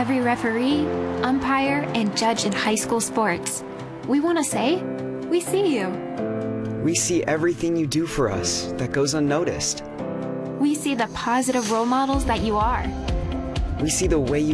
every referee, umpire, and judge in high school sports. We want to say, we see you. We see everything you do for us that goes unnoticed. We see the positive role models that you are. We see the way you